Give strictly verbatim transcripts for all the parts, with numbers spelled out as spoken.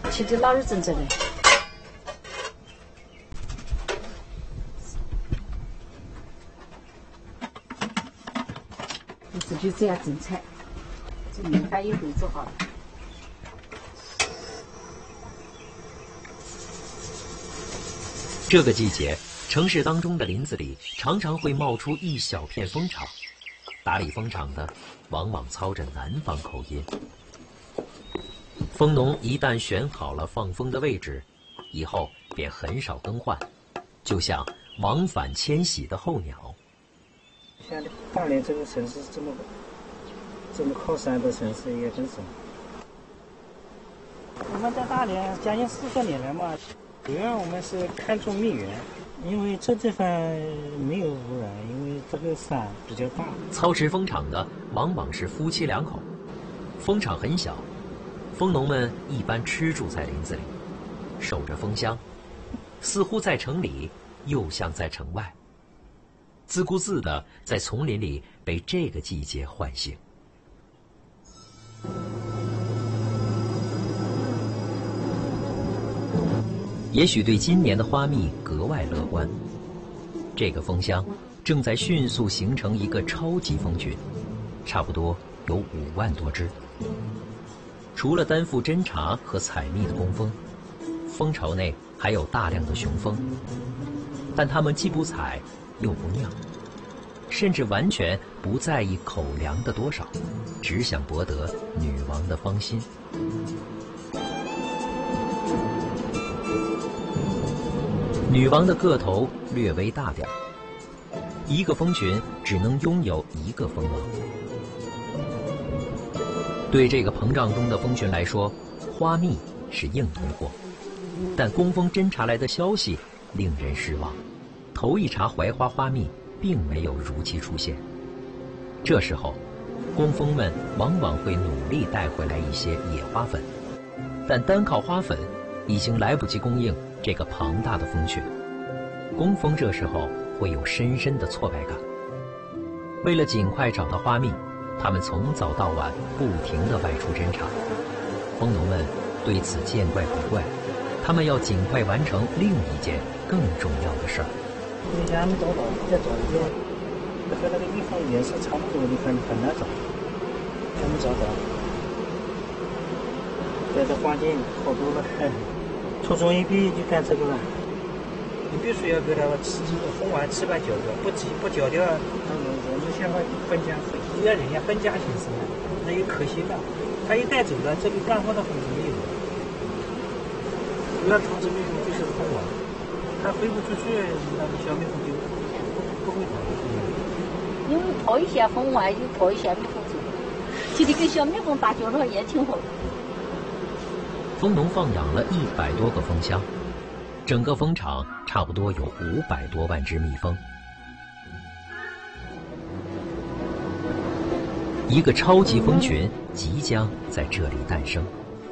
切的老二整整的。意思就这样整菜，这米饭一会做好了。 这个季节，城市当中的林子里常常会冒出一小片蜂场，打理蜂场的往往操着南方口音。蜂农一旦选好了放蜂的位置，以后便很少更换，就像往返迁徙的候鸟。 像大连这个城市这么这么靠山的城市也真少。我们在大连将近四十年了嘛，主要我们是看重蜜源，因为这地方没有污染，因为这个山比较大。 操持蜂场的往往是夫妻两口，蜂场很小，蜂农们一般吃住在林子里，守着蜂箱，似乎在城里，又像在城外，自顾自地在丛林里被这个季节唤醒。也许对今年的花蜜格外乐观，这个蜂箱正在迅速形成一个超级蜂群，差不多有五万多只。除了担负侦察和采蜜的工蜂，蜂巢内还有大量的雄蜂，但它们既不采又不酿，甚至完全不在意口粮的多少，只想博得女王的芳心。女王的个头略微大点儿，一个蜂群只能拥有一个蜂王。对这个膨胀中的蜂群来说，花蜜是硬通货，但工蜂侦察来的消息令人失望。头一茬槐花花蜜并没有如期出现。这时候，工蜂们往往会努力带回来一些野花粉，但单靠花粉已经来不及供应这个庞大的蜂群。工蜂这时候会有深深的挫败感。为了尽快找到花蜜，他们从早到晚不停地外出侦察。蜂农们对此见怪不怪，他们要尽快完成另一件更重要的事儿。 你还没找到，再找一遍，和那个蜜蜂颜色差不多，你看很难找，还没找到。在这环境好多了，哎，初中一毕业就干这个了。你必须要给它吃蜂完七八九个，不急不嚼掉，嗯，我们先把分家，要人家分家形式呢，那有可惜感。他一带走了，这个干活的蜂就没有了。主要处置蜜蜂就是蜂王，它飞不出去，那个小蜜蜂就不不会跑出去。 因为跑一下蜂完，又跑一下蜜蜂走，其实跟小蜜蜂打交道也挺好的。 蜂农放养了一百多个蜂箱，整个蜂场差不多有五百多万只蜜蜂。一个超级蜂群即将在这里诞生。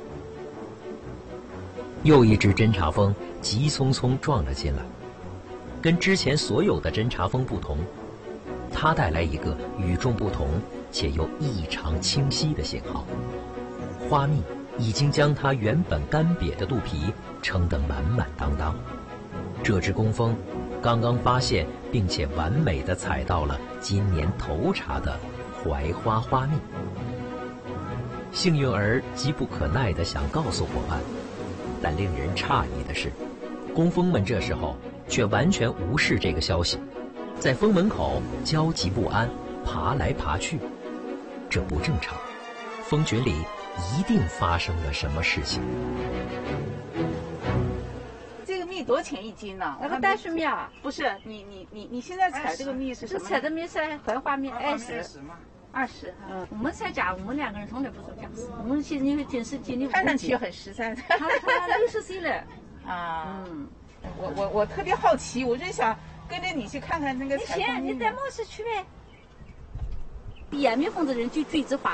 又一只侦察蜂急匆匆撞了进来，跟之前所有的侦察蜂不同，它带来一个与众不同且又异常清晰的信号：花蜜已经将它原本干瘪的肚皮撑得满满当当。这只工蜂刚刚发现并且完美地采到了今年头茬的槐花花蜜。幸运儿急不可耐地想告诉伙伴，但令人诧异的是，工蜂们这时候却完全无视这个消息，在蜂门口焦急不安，爬来爬去。这不正常，蜂群里一定发生了什么事情。 这个蜜多少钱一斤呢？ 那个淡水蜜啊， 不是，你你你你现在采这个蜜是什么？ 这采的蜜是槐花蜜，二十。二十， 嗯， 我们采价，我们两个人从来不说价。我们现在因为电视机，你看上去很实在。 他他六十岁了啊，嗯，我我我特别好奇，我就想跟着你去看看那个采蜂蜜。 你先，你带冒失去呗。养蜜蜂的人就嘴子滑。